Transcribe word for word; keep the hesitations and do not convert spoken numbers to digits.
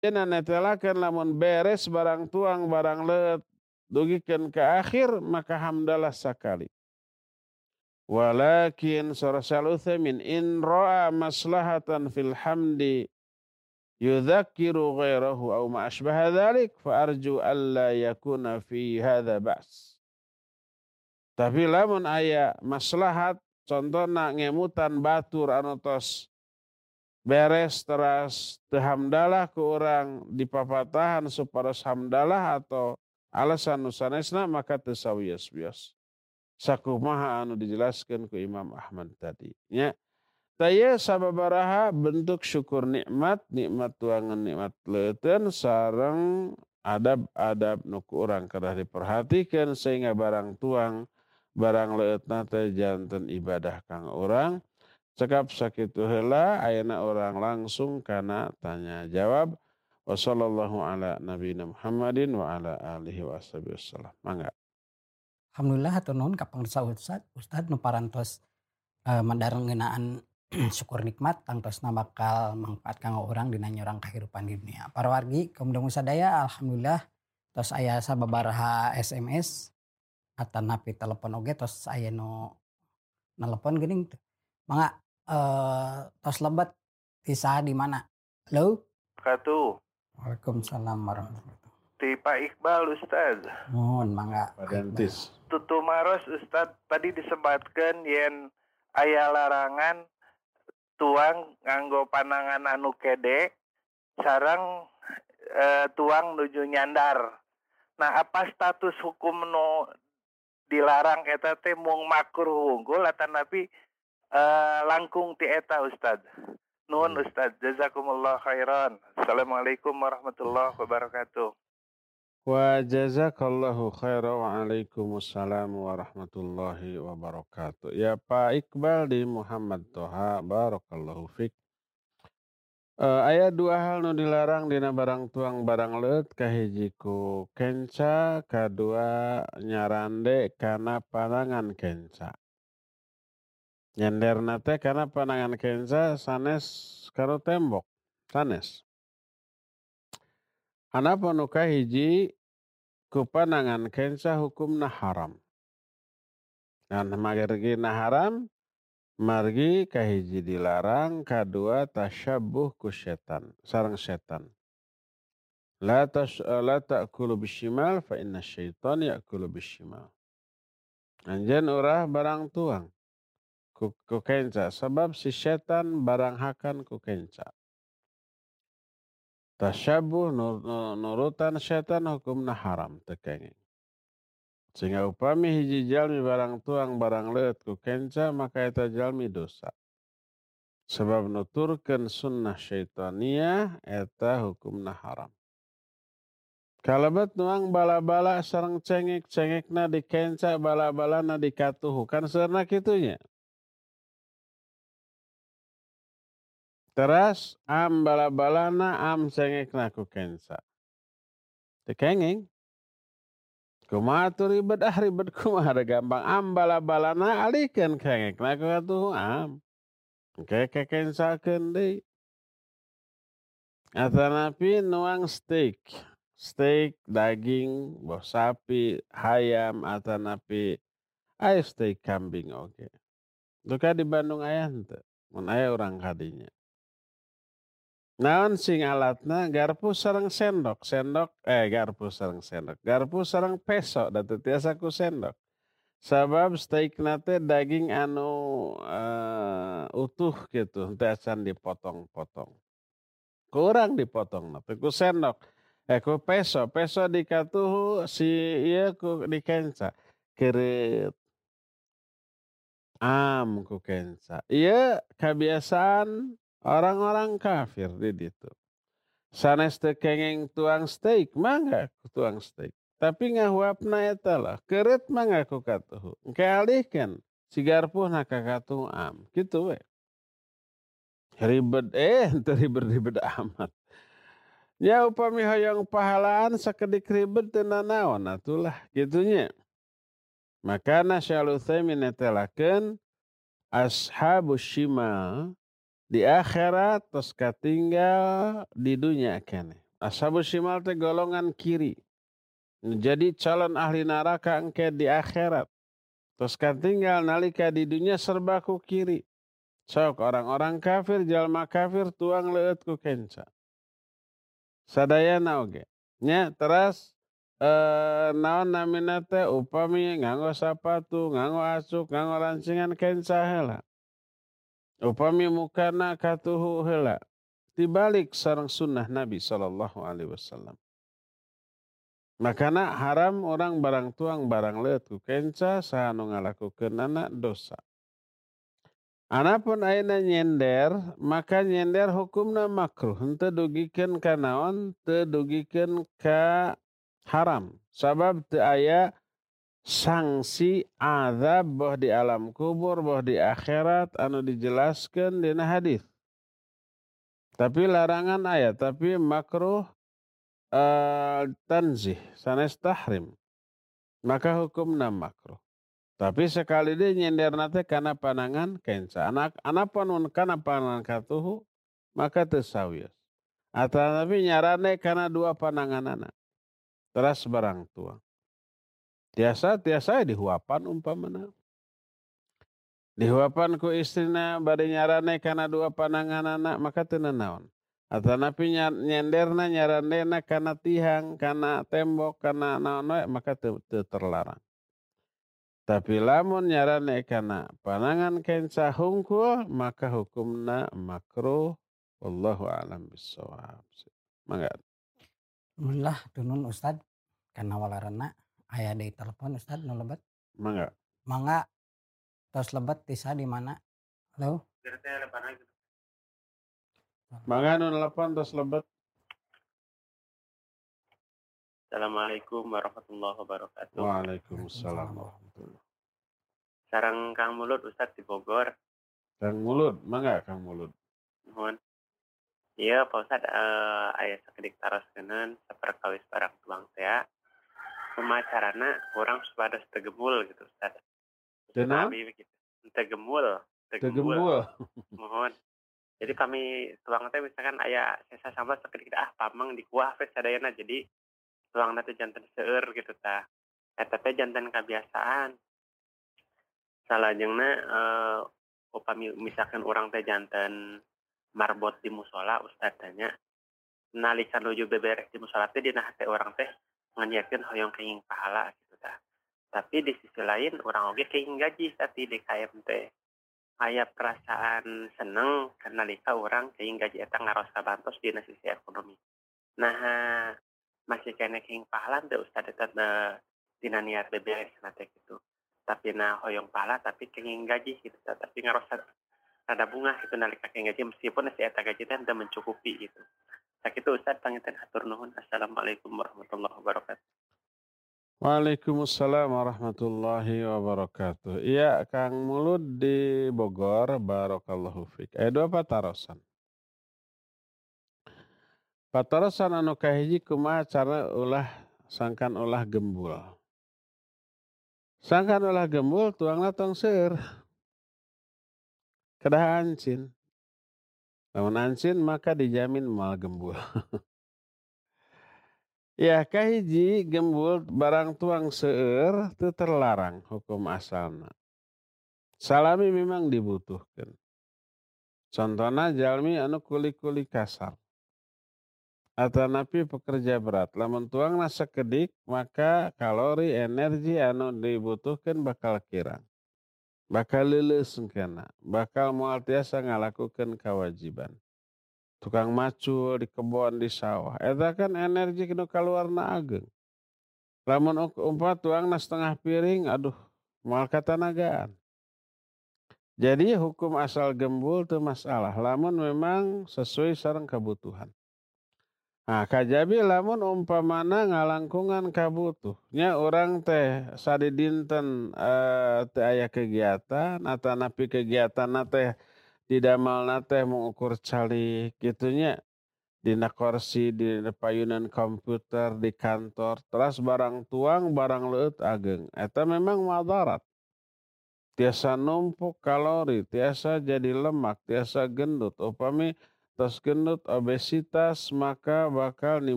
Cenah netelakeun lamun beres barang tuang barang leut dugikeun ka akhir maka hamdalah sakali. Walakin sara Syal Utsaimin in ra'a maslahatan fil hamdi yudzakiru ghairahu aw ma asbaha dzalik fa arju alla yakuna fi hadza ba's. Tapi lamun aya maslahat contohna ngemutan batur anu tos beres teras teu hamdalah ku urang di papatahan supados hamdalah atau alasan nu sanesna maka teu sawios-wios. Sakumaha anu dijelaskeun ku Imam Ahmad tadi nya. Taya sababaraha bentuk syukur nikmat, nikmat tuangan nikmat leuteun sareng adab-adab nu ku urang kedah diperhatikeun sehingga barang tuang barang leuteutna teh janten ibadah kang urang. Cekap sakitu heula ayeuna urang langsung kana tanya jawab. Wassallallahu ala nabiyina Muhammadin wa ala alihi washabihi wasallam. Mangga. Alhamdulillah hatur nuhun ka pangresa Ustad, Ustad nu parantos eh, mandareng ngeunaan syukur nikmat tangtosna bakal mangfaat kanggo urang dina nyorang kahirupan di dunia. Para wargi kaum dangu sadaya alhamdulillah tos aya sababaraha S M S atanapi telepon oge tos aya nu nelepon geuning teu. Mangga eh, tos lebet ti saha di mana? Halo? Katu, Waalaikumsalam warahmatullahi wabarakatuh. ti Pak Iqbal Ustaz. Nuhun mangga. Padantis. Tutu maros Ustaz tadi disebatkan yen aya larangan tuang nganggo panangan anu kede sareng eh, tuang nuju nyandar. Nah, apa status hukum nu dilarang eta teh mung makruh unggul atanapi eh, langkung ti eta Ustaz. Nuhun Ustaz, jazakumullah khairan. Assalamualaikum warahmatullahi wabarakatuh. Wa jazakallahu khairan wa alaikumussalam warahmatullahi wabarakatuh. Ya Pak Iqbal di Muhammad Toha, barakallahu fik. Eh, aya dua hal nu dilarang dina barang tuang barang leut kahiji ku kenca, kadua nyarande kana panangan kenca. Nyenderna teh kana panangan kenca sanes karo tembok, sanes. Hanapa nu kahiji ku panangan kenca hukumna haram. Dan magergina haram, margi kahiji dilarang, kadua tasyabbuh ku setan, sareng setan. La tas la ta'kulu bishimal fa inna syaitan ya'kulu bishimal. Anjeun urah barang tuang ku, ku kenca sebab si setan barang hakan ku kenca. Tasyabuh nur, nurutan setan hukumna haram teu kenging. Sehingga upami hiji jalmi barang tuang barang leut ku kenca maka eta jalmi dosa. Sebab nuturkeun sunnah syaitaniyah eta hukumna haram. Kalebet nuang bala-bala sareng cengek-cengekna dikenca bala-balana dikatuhu kan seurna kitunya. Teras am bala-balana am cengekna ku kenca. Teu kenging. Kumaha atuh ribet ah ribet kumaha da gampang am bala-balana alikeun kengekna ku katuhu am. Engke kekencakeun deui. Atanapi nuang steak. Steak, daging, boh sapi, hayam, atanapi aya steak kambing oge. Duka di Bandung aya henteu? Mun aya urang kadinya. Naon sing alatna garpu sareng sendok, sendok eh garpu sareng sendok, garpu sareng peso da teu tiasa ku sendok. Sabab steakna teh daging anu uh, utuh gitu, teu acan dipotong-potong. Ku urang dipotongna teh ku sendok. Eh ku peso, peso dikatuhu si ieu ku dikenca. Keureut am ku kenca. Ieu kabiasaan orang-orang kafir di ditu. Sanes teu kenging tuang steak, mangga ku tuang steak. Tapi ngahuapna eta lah, keureut mangga ku katuhu. Engke alihkeun si garpuhna ka katuhu am, kitu we. Ribet eh teu ribet-ribet amat. Ya upami hoyong pahalaan sakedik ribet teu nanaon atulah kitunya. Makana Syal Utsaimin netelakeun ashabus shimal di akhirat tos katinggal di dunya keneh. Ashabus shimal teh golongan kiri. Jadi calon ahli neraka engke di akhirat. Terus kan tinggal nalika di dunia serba ku kiri. Sok orang-orang kafir, jalma kafir tuang leueut ku kenca. Sadayana oge. Nya teras eh, naon namina teh upami nganggo sapatu, nganggo acuk, nganggo lancingan kenca heula. Upami mukana katuhu heula. Tibalik sareng sunnah Nabi sallallahu alaihi wasallam. Makana haram orang barang tuang barang leuit ku kenca saha nu ngalakukeunana dosa. Anapun ayeuna nyender, maka nyender hukumna makruh, henteu dugikeun ka naon, teu dugikeun ka haram. Sabab teu aya sanksi azab boh di alam kubur, boh di akhirat anu dijelaskeun dina hadis. Tapi larangan aya, tapi makruh uh, tanzih, sanes tahrim. Maka hukumna makruh. Tapi sekali dia nyender nate karena panangan kenca. Anak anapun karena panangan katuhu maka tersawir. Atau tapi nyarane karena dua panangan anak. Teras barang tua. Tiasa tiasa dihuapan umpamana. Dihuapan ku istrina bade nyarane karena dua panangan anak maka teu naon. Atau napi nyenderna nyaranena karena tihang, karena tembok, karena naon maka teu terlarang. Tapi lamun nyarane kana panangan kenca hungkul maka hukumna makruh. Wallahu a'lam bissawab. Mangga. Alhamdulillah tunun Ustad kana walarana aya deui telepon Ustad nu lebet. Mangga. Mangga tos lebet tisa di mana? Halo. Mangga nu telepon tos lebet. Assalamualaikum warahmatullahi wabarakatuh. Waalaikumsalam warahmatullahi. Sareng Kang Mulut Ustadz di Bogor. Kang Mulut, mangga Kang Mulut. Mohon. Iya Pak Ustadz, uh, aya sakedik taroskeun saperkawis barang tuang teh. Pemacarana orang supados tegemul gitu Ustadz. Tenang? Gitu. Tegemul, tegemul. Tegemul. Mohon. Jadi kami tuang teh misalkan aya sesa sambat sakedik ah pamang di kuah teh sadayana jadi tuang teh janten seueur gitu tah. Eta teh janten kebiasaan. Salajengna uh, upami misalkan orang teh janten marbot di musola Ustaz tanya nalika nuju beberes di musola teh dina hate orang teh nganyakeun hoyong kenging pahala gitu tah. Tapi di sisi lain orang oge kenging gaji tadi di K M T. Aya perasaan seneng karena nalika orang kenging gaji eta ngaros kabantos dina sisi ekonomi. Nah masih kene kenging pahala teh Ustaz eta dina niat beberes nate gitu. Tapi na hoyong pahala tapi kenging gaji gitu tapi ngarosa ada bunga gitu nalika kenging gaji meskipun si eta gaji teh teu mencukupi gitu. Sakitu Ustaz panginten hatur nuhun. Assalamualaikum warahmatullahi wabarakatuh. Waalaikumsalam warahmatullahi wabarakatuh. Iya Kang Mulut di Bogor, barakallahu fik. Aya dua patarosan. Patarosan anu kahiji kumaha cara ulah sangkan ulah gembul. Sangkan ulah gembul tuangna tong seueur. Kedah ancin. Lamun ancin maka dijamin moal gembul. Ya kahiji gembul barang tuang seueur teu terlarang hukum asalna. Salami memang dibutuhkan. Contohna jalmi anu kuli-kuli kasar. Atau napi pekerja berat. Lamun tuangna sakedik maka kalori energi anu dibutuhkan bakal kirang. Bakal leuleus engkena. Bakal moal tiasa ngalakukeun kewajiban. Tukang macul di kebon di sawah. Eta kan energi nu kaluarna ageng. Lamun umpama tuangna setengah piring, aduh moal katanagaan. Jadi hukum asal gembul teu masalah. Lamun memang sesuai sareng kebutuhan. Nah, kajabi lamun umpamana ngalangkungan kabutuh. Nya orang teh sadi dinten uh, teh aya kegiatan atau napi kegiatan teh didamal teh mengukur calik gitunya dina kursi di payunan komputer di kantor terus barang tuang barang leuit ageng eta memang madarat. Tiasa numpuk kalori, tiasa jadi lemak, tiasa gendut. Upami tos gendut obesitas maka bakal